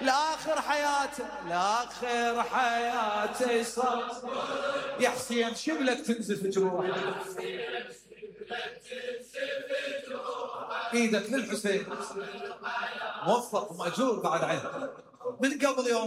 لآخر حياته لآخر حياته صار يا حسين شبلك تنزف جروح ايدك للحسين موفق ومأجور بعد عنه من قبل يوم